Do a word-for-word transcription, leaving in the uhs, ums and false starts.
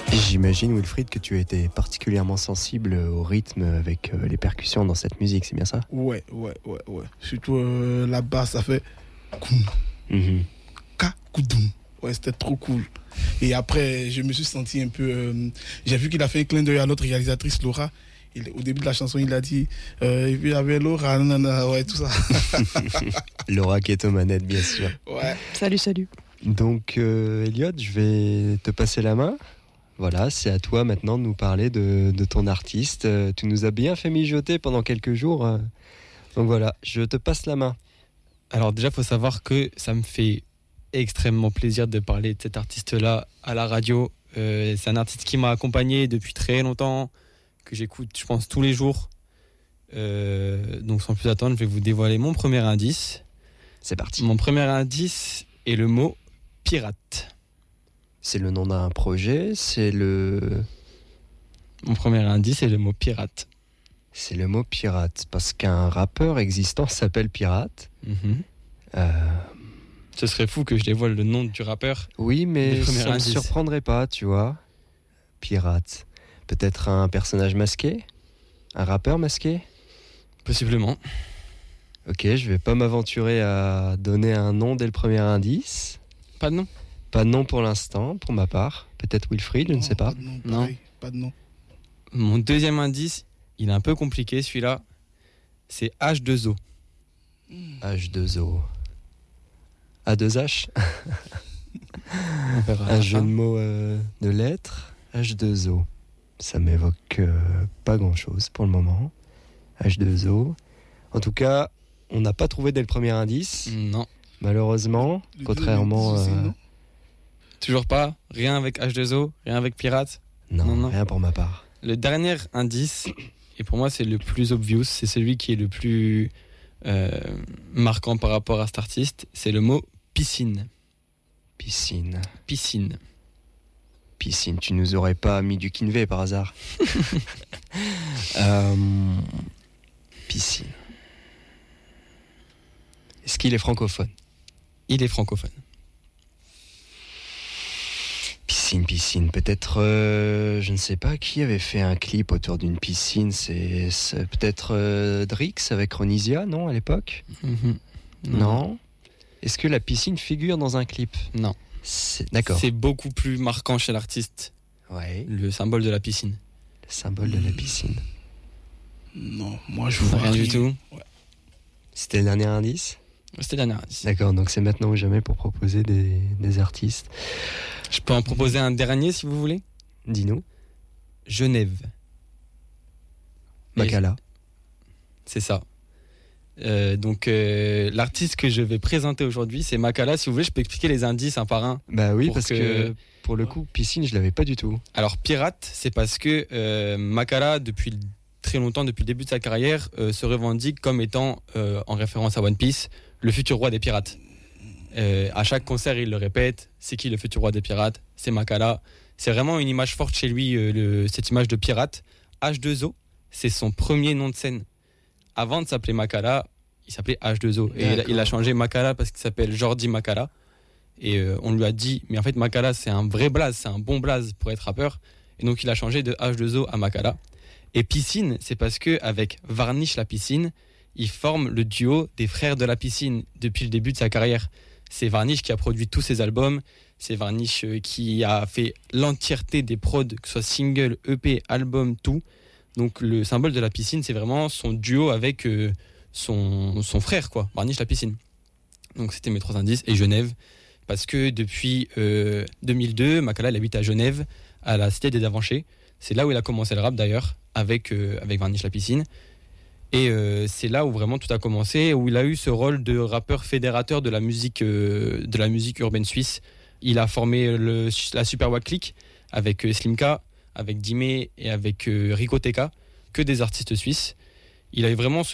J'imagine, Wilfried, que tu as été particulièrement sensible au rythme avec euh, les percussions dans cette musique, c'est bien ça? Ouais, ouais, ouais, ouais. Surtout euh, la basse, ça fait koum, Mhm. ka, koudoum. Ouais, c'était trop cool. Et après, je me suis senti un peu. euh, j'ai vu qu'il a fait un clin d'œil à notre réalisatrice Laura. Il- au début de la chanson, il a dit. euh, et puis il y avait Laura, nanana, ouais, tout ça. Laura qui est aux manettes, bien sûr. Ouais. Salut, salut. Donc, euh, Elliot, je vais te passer la main. Voilà, c'est à toi maintenant de nous parler de, de ton artiste. Euh, tu nous as bien fait mijoter pendant quelques jours. euh. Donc voilà, je te passe la main. Alors déjà, il faut savoir que ça me fait extrêmement plaisir de parler de cet artiste-là à la radio. Euh, c'est un artiste qui m'a accompagné depuis très longtemps, que j'écoute, je pense, tous les jours. Euh, donc sans plus attendre, je vais vous dévoiler mon premier indice. C'est parti. Mon premier indice est le mot pirate. C'est le nom d'un projet, c'est le... Mon premier indice est le mot pirate. C'est le mot pirate, parce qu'un rappeur existant s'appelle Pirate. Mhm. Euh, Ce serait fou que je dévoile le nom du rappeur. oui, mais Le premier ça ne me indice. surprendrait pas, tu vois. Pirate. Peut-être un personnage masqué? Un rappeur masqué? Possiblement. Ok, je vais pas m'aventurer à donner un nom dès le premier indice. Pas de nom. Pas de nom pour l'instant, pour ma part. Peut-être Wilfried, je ne sais pas. Pas de nom, Non. pareil, pas de nom. Mon deuxième indice, il est un peu compliqué celui-là. C'est H deux O. H deux O. A deux H. On verra à Un la jeu fin. de mots euh, de lettres. H deux O. Ça m'évoque euh, pas grand-chose pour le moment. H deux O. En tout cas, on n'a pas trouvé dès le premier indice. Non. Malheureusement, Le contrairement... deuxième indice aussi, euh, non. Toujours pas. Rien avec H deux O. Rien avec pirate. non, Non, non. rien pour ma part. Le dernier indice, et pour moi c'est le plus obvious, c'est celui qui est le plus euh, marquant par rapport à cet artiste, c'est le mot piscine. Piscine. Piscine. Piscine. Tu nous aurais pas mis du Kinvey par hasard? Euh, piscine. Est-ce qu'il est francophone? Il est francophone. Piscine, piscine. Peut-être, euh, je ne sais pas qui avait fait un clip autour d'une piscine. C'est, c'est peut-être euh, Drix avec Ronisia, non, à l'époque? Mhm. Non. Est-ce que la piscine figure dans un clip? Non. C'est... D'accord. C'est beaucoup plus marquant chez l'artiste, Ouais. le symbole de la piscine. Le symbole de la piscine. Non, moi je vois Rien du tout. C'était le dernier indice? C'était le dernier indice. D'accord, donc c'est maintenant ou jamais pour proposer des, des artistes. Je peux en proposer un dernier si vous voulez. Dis-nous. Genève. Et Makala. C'est ça. Euh, donc euh, l'artiste que je vais présenter aujourd'hui, c'est Makala. Si vous voulez, je peux expliquer les indices un par un. Bah oui, Pour parce que... que- pour le coup, piscine, je l'avais pas du tout. Alors pirate, c'est parce que euh, Makala, depuis très longtemps, depuis le début de sa carrière, euh, se revendique comme étant, euh, en référence à One Piece, le futur roi des pirates. Euh, à chaque concert, il le répète, c'est qui le futur roi des pirates? C'est Makala. C'est vraiment une image forte chez lui, euh, le, cette image de pirate. H deux O, c'est son premier nom de scène. Avant de s'appeler Makala, il s'appelait H deux O. Et il a, il a changé Makala parce qu'il s'appelle Jordi Makala. Et euh, on lui a dit, mais en fait Makala c'est un vrai blaze, c'est un bon blaze pour être rappeur. Et donc il a changé de H deux O à Makala. Et Piscine, c'est parce que avec Varnish la Piscine, il forme le duo des frères de la piscine depuis le début de sa carrière. C'est Varnish qui a produit tous ses albums, c'est Varnish euh, qui a fait l'entièreté des prods, que ce soit single, E P, album, tout. Donc le symbole de la piscine, c'est vraiment son duo avec euh, son, son frère, quoi, Varnish la Piscine. Donc c'était mes trois indices. Et Genève, parce que depuis euh, deux mille deux, Makala il habite à Genève, à la cité des Avanchés. C'est là où il a commencé le rap d'ailleurs, avec, euh, avec Varnish la Piscine. Et euh, c'est là où vraiment tout a commencé, où il a eu ce rôle de rappeur fédérateur de la musique, euh, de la musique urbaine suisse. Il a formé le, la Super Wack Click avec euh, Slimka, avec Dime et avec euh, Rico Teka, que des artistes suisses. Il a eu vraiment ce